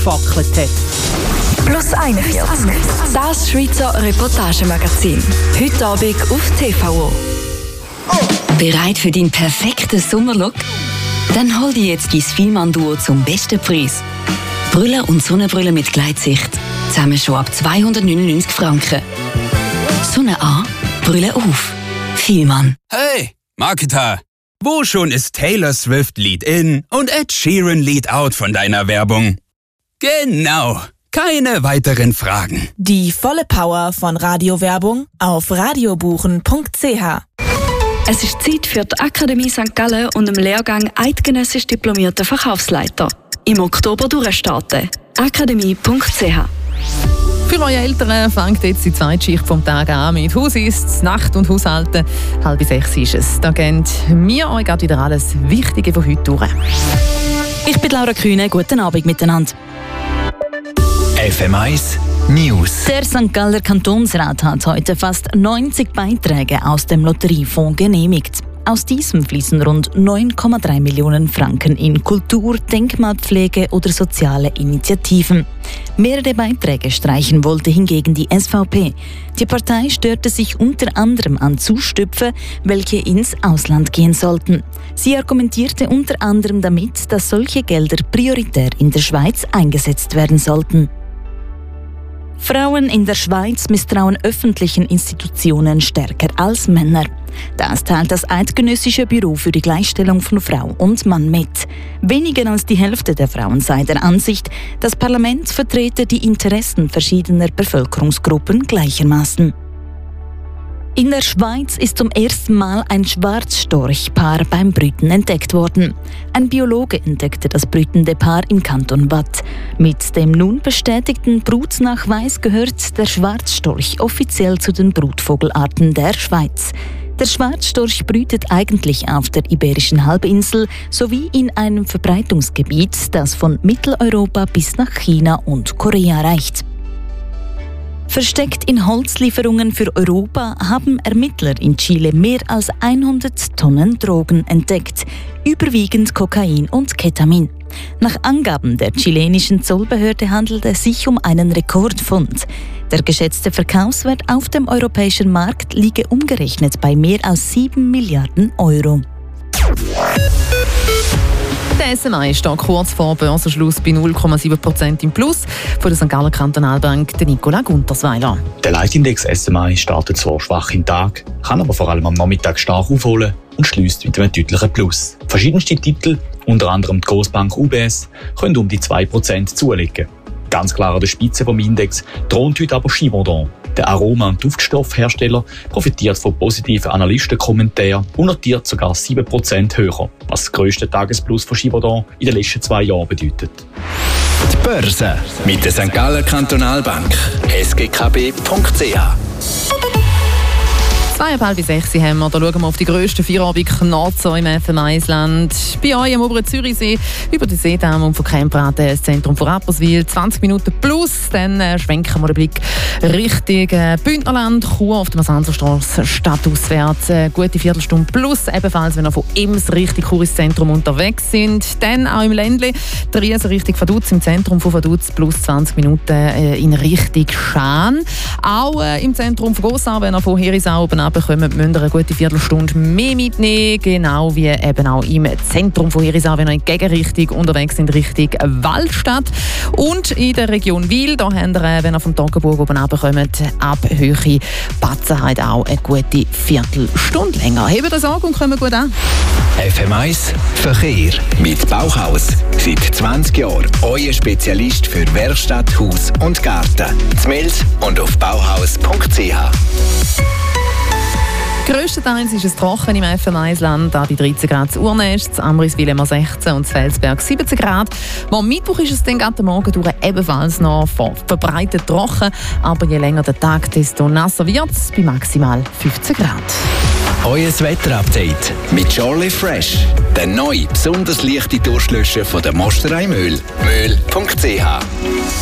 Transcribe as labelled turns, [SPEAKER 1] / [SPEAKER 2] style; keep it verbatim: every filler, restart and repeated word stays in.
[SPEAKER 1] abgefackelt hat.
[SPEAKER 2] Plus einundvierzig. Das Schweizer Reportagemagazin. Heute Abend auf T V O. Bereit für deinen perfekten Sommerlook? Dann hol dir jetzt dein Fielmann-Duo zum besten Preis. Brille und Sonnenbrille mit Gleitsicht. Zusammen schon ab zweihundertneunundneunzig Franken. Sonne an, Brille auf. Fielmann.
[SPEAKER 3] Hey, Marketer! Wo schon ist Taylor Swift Lead In und Ed Sheeran Lead Out von deiner Werbung? Genau! Keine weiteren Fragen.
[SPEAKER 4] Die volle Power von Radiowerbung auf radiobuchen punkt c h.
[SPEAKER 2] Es ist Zeit für die Akademie Sankt Gallen und im Lehrgang Eidgenössisch diplomierter Verkaufsleiter. Im Oktober durchstarten. akademie punkt c h.
[SPEAKER 1] Für eure Eltern fängt jetzt die zweite Schicht vom Tag an mit Hausist, Nacht und Haushalten. Halb sechs ist es. Da gehen wir euch gerade wieder alles Wichtige von heute durch.
[SPEAKER 4] Ich bin Laura Kühne. Guten Abend miteinander.
[SPEAKER 5] F M eins News.
[SPEAKER 4] Der Sankt Galler Kantonsrat hat heute fast neunzig Beiträge aus dem Lotteriefonds genehmigt. Aus diesem fließen rund neun Komma drei Millionen Franken in Kultur, Denkmalpflege oder soziale Initiativen. Mehrere Beiträge streichen wollte hingegen die S V P. Die Partei störte sich unter anderem an Zustüpfe, welche ins Ausland gehen sollten. Sie argumentierte unter anderem damit, dass solche Gelder prioritär in der Schweiz eingesetzt werden sollten. Frauen in der Schweiz misstrauen öffentlichen Institutionen stärker als Männer. Das teilt das Eidgenössische Büro für die Gleichstellung von Frau und Mann mit. Weniger als die Hälfte der Frauen sei der Ansicht, das Parlament vertrete die Interessen verschiedener Bevölkerungsgruppen gleichermaßen. In der Schweiz ist zum ersten Mal ein Schwarzstorchpaar beim Brüten entdeckt worden. Ein Biologe entdeckte das brütende Paar im Kanton Waadt. Mit dem nun bestätigten Brutnachweis gehört der Schwarzstorch offiziell zu den Brutvogelarten der Schweiz. Der Schwarzstorch brütet eigentlich auf der Iberischen Halbinsel sowie in einem Verbreitungsgebiet, das von Mitteleuropa bis nach China und Korea reicht. Versteckt in Holzlieferungen für Europa haben Ermittler in Chile mehr als hundert Tonnen Drogen entdeckt, überwiegend Kokain und Ketamin. Nach Angaben der chilenischen Zollbehörde handelt es sich um einen Rekordfund. Der geschätzte Verkaufswert auf dem europäischen Markt liege umgerechnet bei mehr als sieben Milliarden Euro.
[SPEAKER 1] Der S M I steht kurz vor Börsenschluss bei null Komma sieben Prozent im Plus. Von der Sankt Galler Kantonalbank, der Nicola Guntersweiler.
[SPEAKER 6] Der Leitindex S M I startet zwar schwach in den Tag, kann aber vor allem am Nachmittag stark aufholen und schließt mit einem deutlichen Plus. Verschiedenste Titel, unter anderem die Grossbank U B S, können um die zwei Prozent zulegen. Ganz klar an der Spitze vom Index thront heute aber Givaudan. Der Aroma- und Duftstoffhersteller profitiert von positiven Analystenkommentaren und notiert sogar sieben Prozent höher, was das grösste Tagesplus von Givaudan in den letzten zwei Jahren bedeutet.
[SPEAKER 5] Die Börse mit der Sankt Galler Kantonalbank. S G K B punkt c h.
[SPEAKER 1] Zweieinhalb bis sechs haben wir. Da schauen wir auf die grössten Feierabend-Knarzer im F M eins-Land. Bei euch am oberen Zürichsee, über den Seedamm und von Kempraten, das Zentrum von Rapperswil. zwanzig Minuten plus, dann äh, schwenken wir den Blick Richtung äh, Bündnerland, Chur auf der Masanserstrasse, stadtauswärts. Äh, gute Viertelstunde plus, ebenfalls, wenn wir von Ems Richtung Chur ins Zentrum unterwegs sind. Dann auch im Ländle, die Riese Richtung Vaduz, im Zentrum von Vaduz, plus zwanzig Minuten äh, in Richtung Schaan. Auch äh, im Zentrum von Gossau, wenn ihr von Herisau oben runterkommt, müsst ihr eine gute Viertelstunde mehr mitnehmen. Genau wie eben auch im Zentrum von Herisau, wenn ihr in Gegenrichtung unterwegs sind, Richtung Waldstadt. Und in der Region Wil, da habt ihr, wenn ihr vom Toggenburg oben runterkommt, ab Höhe Batzenheit auch eine gute Viertelstunde länger. Hebt das an und kommt gut an.
[SPEAKER 5] F M eins Verkehr mit Bauhaus. Seit zwanzig Jahren euer Spezialist für Werkstatt, Haus und Garten. Z'Mels und auf bauhaus punkt c h.
[SPEAKER 1] Grösstenteils ist es trocken im F M eins-Land, bei dreizehn Grad zu Urnest, zu Amriswil immer sechzehn und zu Felsberg siebzehn Grad. Am Mittwoch ist es dann gerade Morgen durch ebenfalls noch verbreitet trocken, aber je länger der Tag, desto nasser wird es, bei maximal fünfzehn Grad.
[SPEAKER 5] Euer Wetterupdate mit Jolly Fresh. Der neue, besonders leichte Durstlöscher von der Mosterei Möhl. möhl punkt c h.